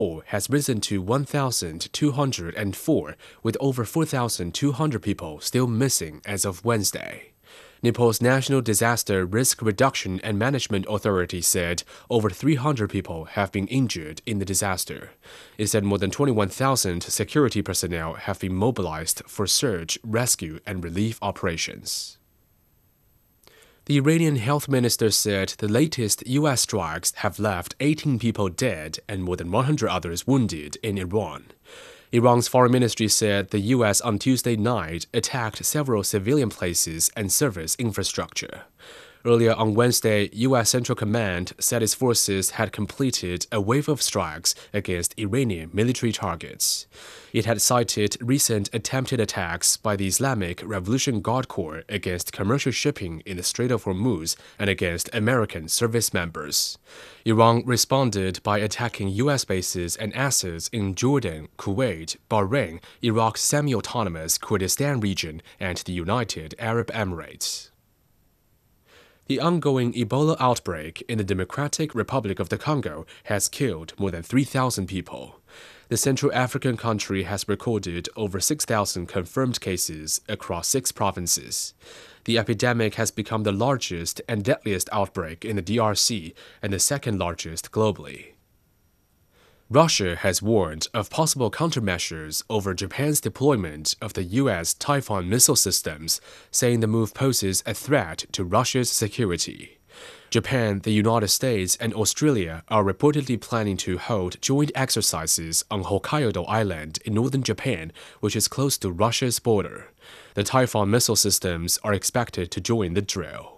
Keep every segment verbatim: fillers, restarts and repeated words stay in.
has risen to one thousand two hundred four, with over four thousand two hundred people still missing as of Wednesday. Nepal's National Disaster Risk Reduction and Management Authority said over three hundred people have been injured in the disaster. It said more than twenty-one thousand security personnel have been mobilized for search, rescue, and relief operations. The Iranian health minister said the latest U S strikes have left eighteen people dead and more than one hundred others wounded in Iran. Iran's foreign ministry said the U S on Tuesday night attacked several civilian places and service infrastructure. Earlier on Wednesday, U S Central Command said its forces had completed a wave of strikes against Iranian military targets. It had cited recent attempted attacks by the Islamic Revolution Guard Corps against commercial shipping in the Strait of Hormuz and against American service members. Iran responded by attacking U S bases and assets in Jordan, Kuwait, Bahrain, Iraq's semi-autonomous Kurdistan region, and the United Arab Emirates. The ongoing Ebola outbreak in the Democratic Republic of the Congo has killed more than three thousand people. The Central African country has recorded over six thousand confirmed cases across six provinces. The epidemic has become the largest and deadliest outbreak in the D R C and the second largest globally. Russia has warned of possible countermeasures over Japan's deployment of the U S Typhoon missile systems, saying the move poses a threat to Russia's security. Japan, the United States, and Australia are reportedly planning to hold joint exercises on Hokkaido Island in northern Japan, which is close to Russia's border. The Typhoon missile systems are expected to join the drill.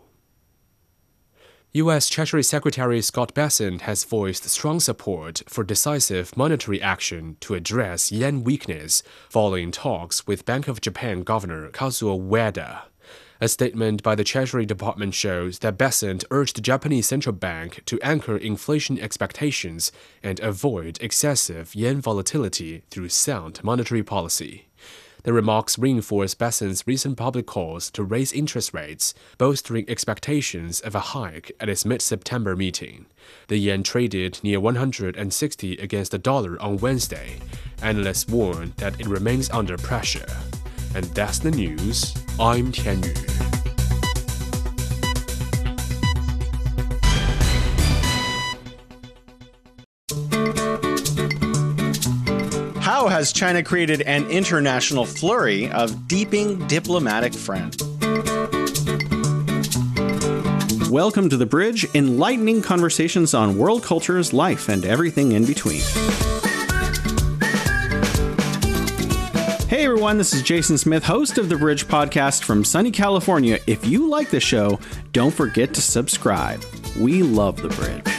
U S Treasury Secretary Scott Bessent has voiced strong support for decisive monetary action to address yen weakness following talks with Bank of Japan Governor Kazuo Ueda. A statement by the Treasury Department shows that Bessent urged the Japanese central bank to anchor inflation expectations and avoid excessive yen volatility through sound monetary policy. The remarks reinforce Bessent's recent public calls to raise interest rates, bolstering expectations of a hike at its mid-September meeting. The yen traded near one hundred sixty against the dollar on Wednesday. Analysts warn that it remains under pressure. And that's the news. I'm Tian Yu. How has China created an international flurry of deepening diplomatic friends? Welcome to The Bridge, enlightening conversations on world cultures, life, and everything in between. Hey everyone, this is Jason Smith, host of The Bridge podcast from sunny California. If you like the show, don't forget to subscribe. We love The Bridge.